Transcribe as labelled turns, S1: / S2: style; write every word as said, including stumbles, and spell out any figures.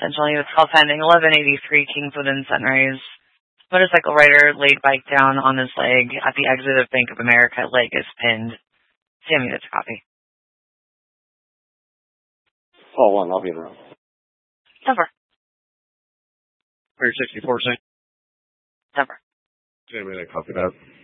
S1: Central Units call pending. eleven eighty-three Kingswood and Sunrise. Motorcycle rider laid bike down on his leg at the exit of Bank of America. Leg is pinned. Sam Units copy.
S2: Call one, I'll be around.
S1: Denver.
S2: three sixty-four, Saint.
S1: Denver.
S2: Sam Units, copy that.